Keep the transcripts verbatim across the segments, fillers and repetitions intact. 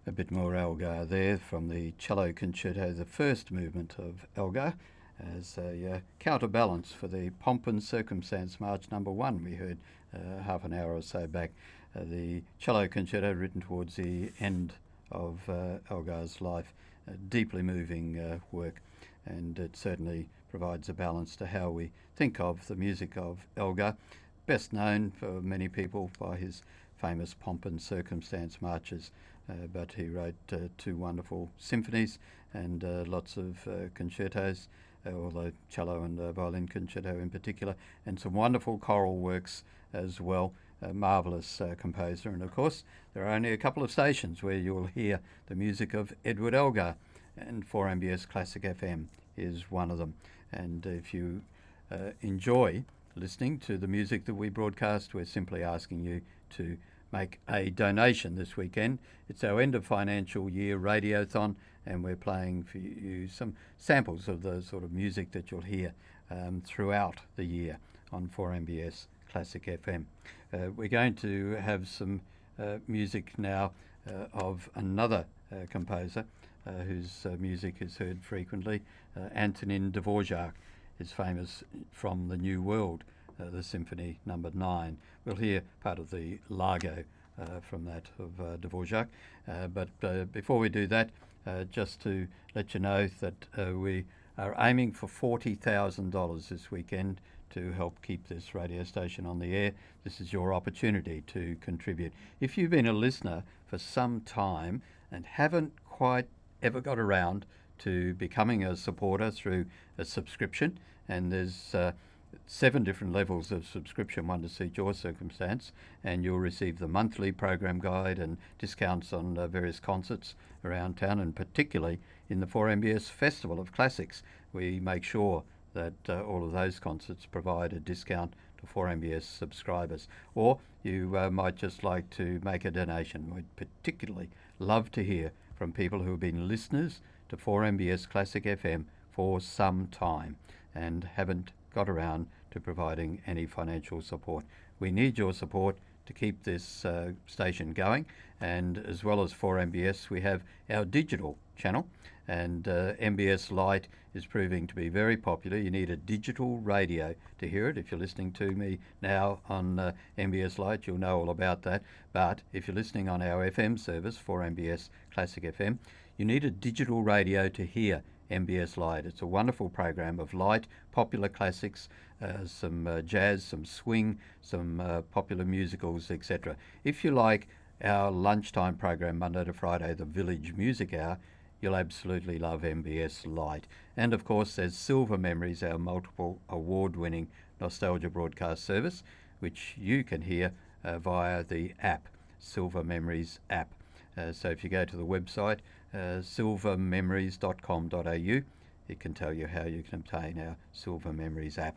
A bit more Elgar there from the cello concerto, the first movement of Elgar, as a uh, counterbalance for the Pomp and Circumstance March number one we heard uh, half an hour or so back. Uh, the cello concerto written towards the end of uh, Elgar's life, a deeply moving uh, work, and it certainly provides a balance to how we think of the music of Elgar, best known for many people by his famous Pomp and Circumstance marches, uh, but he wrote uh, two wonderful symphonies and uh, lots of uh, concertos, uh, although cello and uh, violin concerto in particular, and some wonderful choral works as well. A marvellous uh, composer, and of course there are only a couple of stations where you'll hear the music of Edward Elgar, and four M B S Classic F M is one of them. And if you uh, enjoy listening to the music that we broadcast, we're simply asking you to make a donation this weekend. It's our end of financial year radiothon, and we're playing for you some samples of the sort of music that you'll hear um, throughout the year on four M B S Classic F M. Uh, we're going to have some uh, music now uh, of another uh, composer uh, whose uh, music is heard frequently. uh, Antonin Dvorak is famous from the New World, uh, the Symphony Number Nine. We'll hear part of the Largo uh, from that of uh, Dvorak. Uh, but uh, before we do that, uh, just to let you know that uh, we are aiming for forty thousand dollars this weekend to help keep this radio station on the air. This is your opportunity to contribute. If you've been a listener for some time and haven't quite ever got around to becoming a supporter through a subscription, and there's uh, seven different levels of subscription, one to suit your circumstance, and you'll receive the monthly program guide and discounts on uh, various concerts around town, and particularly in the four M B S Festival of Classics. We make sure that uh, all of those concerts provide a discount to four M B S subscribers. Or you uh, might just like to make a donation. We'd particularly love to hear from people who have been listeners to four M B S Classic F M for some time and haven't got around to providing any financial support. We need your support to keep this uh, station going, and as well as four M B S, we have our digital channel, and uh, M B S Lite is proving to be very popular. You need a digital radio to hear it. If you're listening to me now on uh, M B S Lite, you'll know all about that. But if you're listening on our F M service, four M B S Classic F M, you need a digital radio to hear M B S Lite. It's a wonderful program of light, popular classics, uh, some uh, jazz, some swing, some uh, popular musicals, et cetera. If you like our lunchtime program, Monday to Friday, the Village Music Hour, you'll absolutely love M B S Lite. And of course, there's Silver Memories, our multiple award-winning nostalgia broadcast service, which you can hear uh, via the app, Silver Memories app. Uh, so if you go to the website, uh, silver memories dot com dot a u, it can tell you how you can obtain our Silver Memories app.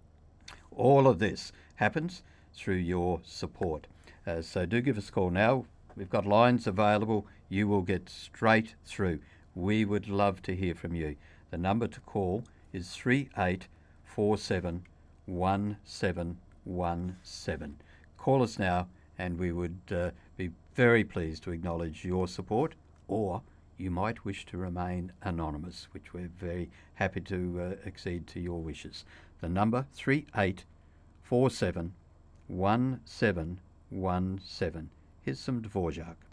All of this happens through your support. Uh, so do give us a call now. We've got lines available. You will get straight through. We would love to hear from you. The number to call is three eight four seven one seven one seven. Call us now, and we would uh, be very pleased to acknowledge your support, or you might wish to remain anonymous, which we're very happy to uh, accede to your wishes. The number three eight four seven one seven one seven. Here's some Dvorak.